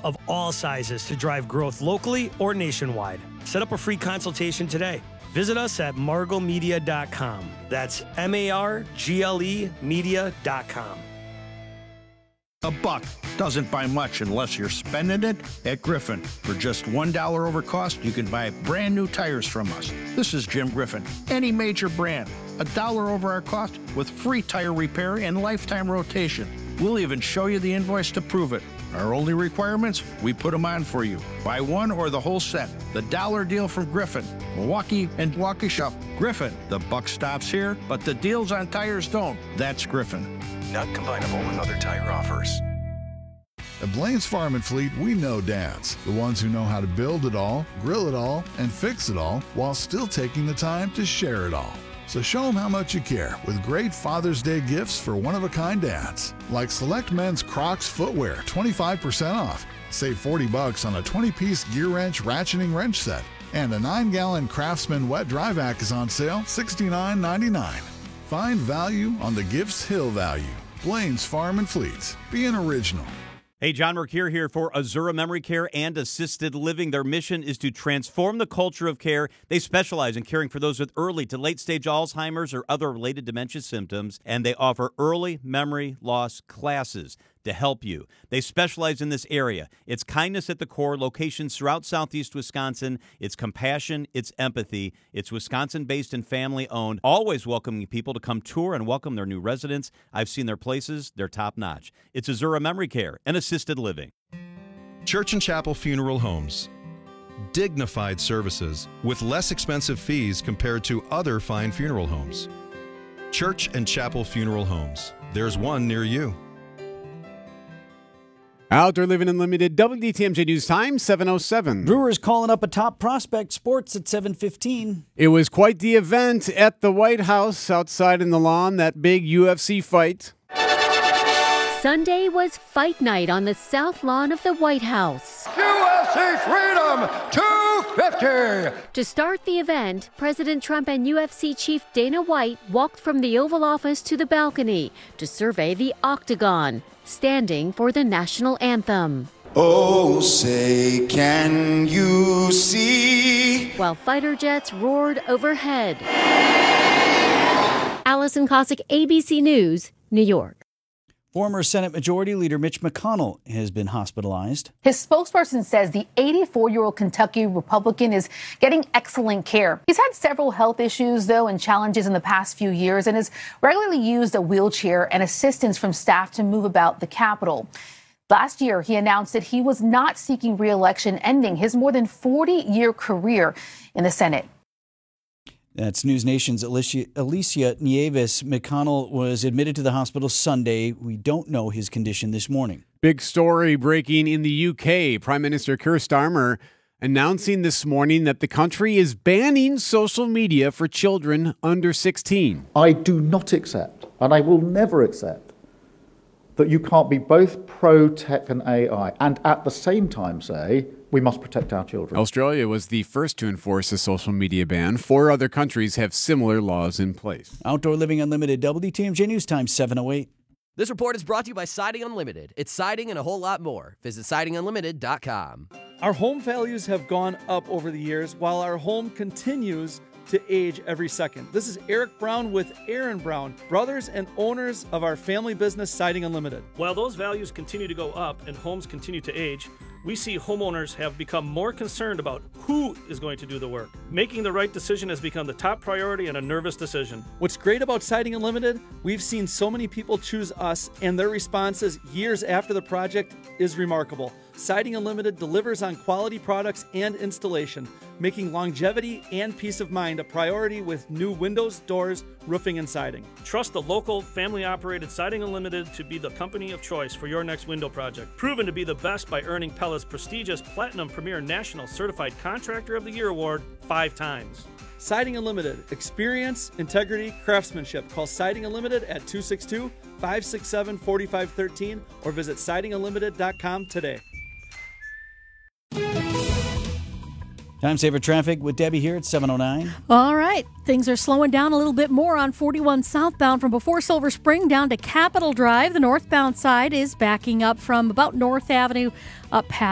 of all sizes to drive growth locally or nationwide. Set up a free consultation today. Visit us at marglemedia.com. That's MARGLE media.com. A buck doesn't buy much unless you're spending it at Griffin. For just $1 over cost, you can buy brand new tires from us. This is Jim Griffin. Any major brand, $1 over our cost with free tire repair and lifetime rotation. We'll even show you the invoice to prove it. Our only requirements, we put them on for you. Buy one or the whole set. The dollar deal from Griffin. Milwaukee and Waukesha. Griffin. The buck stops here, but the deals on tires don't. That's Griffin. Not combinable with other tire offers. At Blaine's Farm and Fleet, we know dads, the ones who know how to build it all, grill it all, and fix it all while still taking the time to share it all. So show them how much you care with great Father's Day gifts for one-of-a-kind dads. Like select men's Crocs footwear, 25% off. Save $40 on a 20-piece gear wrench ratcheting wrench set. And a 9-gallon Craftsman wet dry vac is on sale, $69.99. Find value on the Gifts Hill value. Blaine's Farm and Fleets. Be an original. Hey, John Mercure here for Azura Memory Care and Assisted Living. Their mission is to transform the culture of care. They specialize in caring for those with early to late-stage Alzheimer's or other related dementia symptoms, and they offer early memory loss classes to help you. They specialize in this area. It's kindness at the core, locations throughout southeast Wisconsin. It's compassion, it's empathy. It's Wisconsin-based and family-owned, always welcoming people to come tour and welcome their new residents. I've seen their places. They're top-notch. It's Azura Memory Care and Assisted Living. Church and Chapel Funeral Homes. Dignified services with less expensive fees compared to other fine funeral homes. Church and Chapel Funeral Homes. There's one near you. Outdoor Living Unlimited, WDTMJ News Time, 7:07. Brewers calling up a top prospect. Sports at 7:15. It was quite the event at the White House outside in the lawn, that big UFC fight. Sunday was fight night on the south lawn of the White House. UFC Freedom 250! To start the event, President Trump and UFC chief Dana White walked from the Oval Office to the balcony to survey the octagon, standing for the national anthem. Oh, say, can you see? While fighter jets roared overhead. Allison Cossack, ABC News, New York. Former Senate Majority Leader Mitch McConnell has been hospitalized. His spokesperson says the 84-year-old Kentucky Republican is getting excellent care. He's had several health issues, though, and challenges in the past few years, and has regularly used a wheelchair and assistance from staff to move about the Capitol. Last year, he announced that he was not seeking re-election, ending his more than 40-year career in the Senate. That's News Nation's Alicia Nieves. McConnell was admitted to the hospital Sunday. We don't know his condition this morning. Big story breaking in the UK. Prime Minister Keir Starmer announcing this morning that the country is banning social media for children under 16. I do not accept, and I will never accept, that you can't be both pro-tech and AI and at the same time say we must protect our children. Australia was the first to enforce a social media ban. 4 other countries have similar laws in place. Outdoor Living Unlimited, WDTMJ News Time, 7:08. This report is brought to you by Siding Unlimited. It's siding and a whole lot more. Visit sidingunlimited.com. Our home values have gone up over the years while our home continues to age every second. This is Eric Brown with Aaron Brown, brothers and owners of our family business, Siding Unlimited. While those values continue to go up and homes continue to age, we see homeowners have become more concerned about who is going to do the work. Making the right decision has become the top priority and a nervous decision. What's great about Siding Unlimited, we've seen so many people choose us, and their responses years after the project is remarkable. Siding Unlimited delivers on quality products and installation, making longevity and peace of mind a priority with new windows, doors, roofing, and siding. Trust the local, family-operated Siding Unlimited to be the company of choice for your next window project. Proven to be the best by earning Pella's prestigious Platinum Premier National Certified Contractor of the Year award 5 times. Siding Unlimited. Experience, integrity, craftsmanship. Call Siding Unlimited at 262-567-4513 or visit sidingunlimited.com today. Time saver traffic with Debbie here at 7:09. All right. Things are slowing down a little bit more on 41 southbound from before Silver Spring down to Capitol Drive. The northbound side is backing up from about North Avenue up past